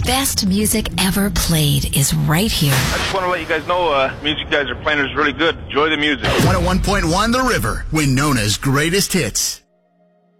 best music ever played is right here. I just want to let you guys know, music you guys are playing is really good. Enjoy the music. 101.1 The River, Winona's greatest hits.